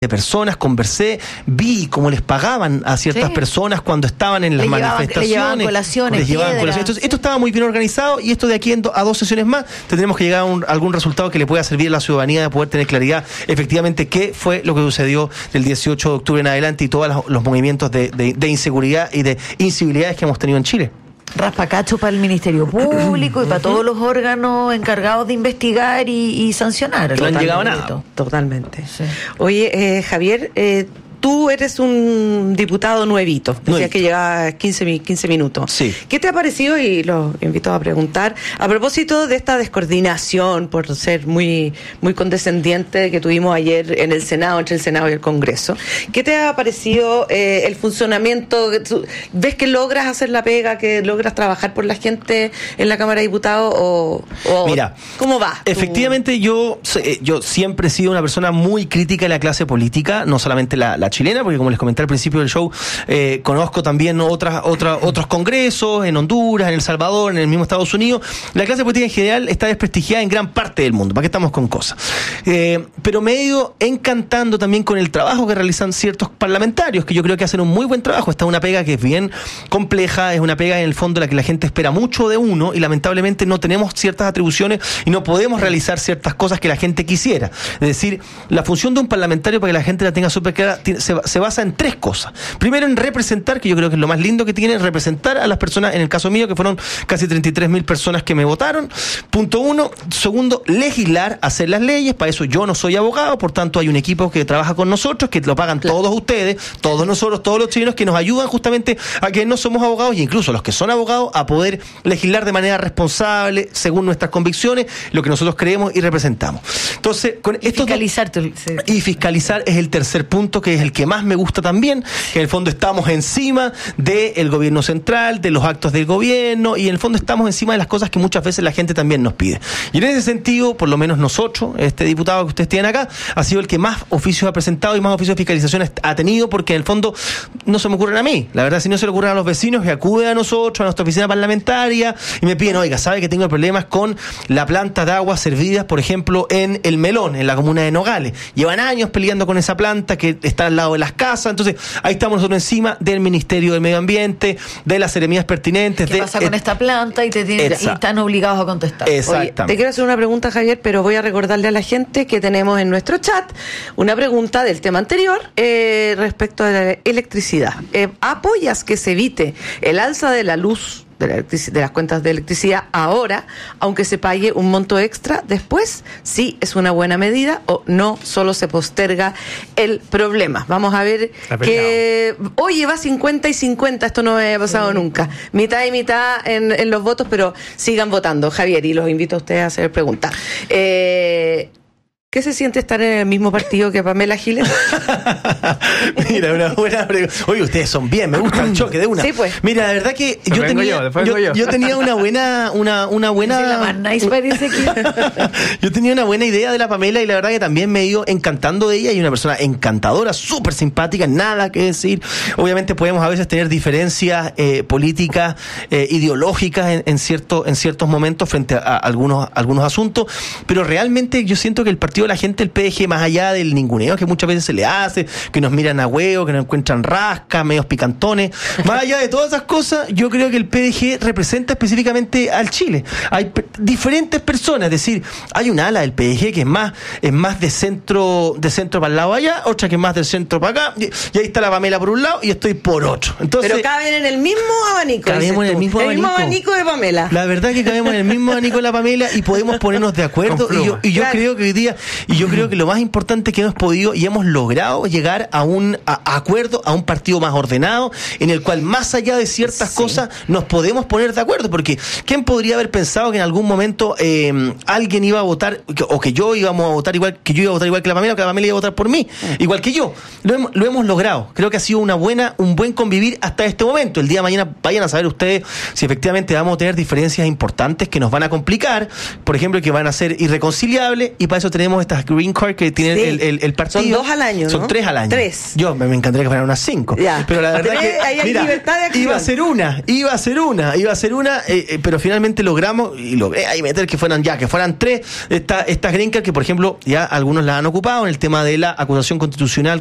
de personas, conversé, vi cómo les pagaban a ciertas personas cuando estaban en las manifestaciones. Les llevaban colaciones. Entonces, esto estaba muy bien organizado y esto de aquí a 2 sesiones más tendremos que llegar a algún resultado que le pueda servir a la ciudadanía de poder tener claridad efectivamente qué fue lo que sucedió del 18 de octubre en adelante y todos los movimientos de inseguridad y de incivilidades que hemos tenido en Chile. Raspacacho para el Ministerio Público y para todos los órganos encargados de investigar y sancionar. No han llegado a nada. Totalmente. Sí. Oye, Javier, tú eres un diputado nuevito. Decías que lleva 15 minutos. Sí. ¿Qué te ha parecido? Y lo invito a preguntar. A propósito de esta descoordinación, por ser muy, muy condescendiente que tuvimos ayer en el Senado, entre el Senado y el Congreso. ¿Qué te ha parecido el funcionamiento? ¿Ves que logras hacer la pega, que logras trabajar por la gente en la Cámara de Diputados? O mira, ¿cómo va? Efectivamente, yo siempre he sido una persona muy crítica de la clase política, no solamente la chilena, porque como les comenté al principio del show, conozco también otros congresos en Honduras, en El Salvador, en el mismo Estados Unidos. La clase política en general está desprestigiada en gran parte del mundo. ¿Para qué estamos con cosas? Pero me he ido encantando también con el trabajo que realizan ciertos parlamentarios, que yo creo que hacen un muy buen trabajo. Esta es una pega que es bien compleja, es una pega en el fondo la que la gente espera mucho de uno y lamentablemente no tenemos ciertas atribuciones y no podemos realizar ciertas cosas que la gente quisiera. Es decir, la función de un parlamentario, para que la gente la tenga súper clara, se basa en 3 cosas. Primero, en representar, que yo creo que es lo más lindo que tiene, representar a las personas, en el caso mío, que fueron casi 33.000 personas que me votaron. Punto 1. Segundo, legislar, hacer las leyes. Para eso yo no soy abogado, por tanto hay un equipo que trabaja con nosotros, que lo pagan todos ustedes, todos nosotros, todos los chilenos, que nos ayudan justamente a que no somos abogados, y incluso los que son abogados, a poder legislar de manera responsable, según nuestras convicciones, lo que nosotros creemos y representamos. Entonces, con esto y fiscalizar es el tercer punto, que es el que más me gusta también, que en el fondo estamos encima del gobierno central, de los actos del gobierno, y en el fondo estamos encima de las cosas que muchas veces la gente también nos pide. Y en ese sentido, por lo menos nosotros, este diputado que ustedes tienen acá, ha sido el que más oficios ha presentado y más oficios de fiscalización ha tenido, porque en el fondo no se me ocurren a mí. La verdad, si no se le ocurren a los vecinos, que acuden a nosotros, a nuestra oficina parlamentaria, y me piden, oiga, ¿sabe que tengo problemas con la planta de aguas servidas, por ejemplo, en El Melón, en la comuna de Nogales? Llevan años peleando con esa planta que está al lado de las casas. Entonces ahí estamos nosotros encima del Ministerio del Medio Ambiente, de las seremías pertinentes. ¿Qué pasa con esta planta? Y están obligados a contestar. Exactamente. Oye, te quiero hacer una pregunta, Javier, pero voy a recordarle a la gente que tenemos en nuestro chat una pregunta del tema anterior respecto a la electricidad. ¿Apoyas que se evite el alza de la luz de las cuentas de electricidad ahora, aunque se pague un monto extra después? ¿Sí es una buena medida o no, solo se posterga el problema? Vamos a ver que... Oye, va 50 y 50, esto no me ha pasado nunca. Mitad y mitad en los votos, pero sigan votando, Javier, y los invito a ustedes a hacer preguntas. ¿Qué se siente estar en el mismo partido que Pamela Giles? Mira, una buena pregunta. Oye, ustedes son bien, me gusta el choque de una. Sí, pues. Mira, la verdad que yo tenía una buena... Sí, la más nice parece que... Yo tenía una buena idea de la Pamela y la verdad que también me he ido encantando de ella, y una persona encantadora, súper simpática, nada que decir. Obviamente podemos a veces tener diferencias políticas, ideológicas en ciertos momentos frente a algunos asuntos, pero realmente yo siento que el partido de la gente, el PDG, más allá del ninguneo que muchas veces se le hace, que nos miran a huevo, que nos encuentran rascas, medios picantones, más allá de todas esas cosas, yo creo que el PDG representa específicamente al Chile. Hay diferentes personas, es decir, hay una ala del PDG que es más de centro para el lado allá, otra que es más del centro para acá, y ahí está la Pamela por un lado y estoy por otro. Entonces, pero caben en el mismo abanico. Cabemos en el mismo abanico de Pamela. La verdad que cabemos en el mismo abanico de la Pamela y podemos ponernos de acuerdo, y yo creo que hoy día, y yo creo que lo más importante es que hemos podido y hemos logrado llegar a un acuerdo, a un partido más ordenado, en el cual más allá de ciertas cosas nos podemos poner de acuerdo, porque ¿quién podría haber pensado que en algún momento alguien iba a votar, o que yo iba a votar igual que la Pamela, o que la Pamela iba a votar por mí, igual que yo? Lo hemos logrado. Creo que ha sido un buen convivir hasta este momento. El día de mañana vayan a saber ustedes si efectivamente vamos a tener diferencias importantes que nos van a complicar, por ejemplo, que van a ser irreconciliables, y para eso tenemos digamos, estas green card que tiene Sí. el partido. Son 2 al año, ¿no? Son 3 al año. 3. Yo me encantaría que fueran unas 5. Ya. Pero la verdad que Ahí hay libertad de acción. iba a ser una, pero finalmente logramos y logré ahí meter que fueran 3 estas green card que, por ejemplo, ya algunos la han ocupado en el tema de la acusación constitucional